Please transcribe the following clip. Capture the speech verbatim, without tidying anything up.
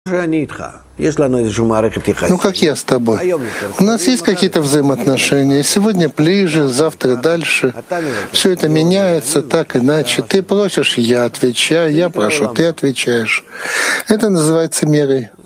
Ну, как я с тобой. У нас есть какие-то взаимоотношения. Сегодня ближе, завтра дальше. Все это меняется так, иначе. Ты просишь, я отвечаю, я прошу, ты отвечаешь. Это называется мерой.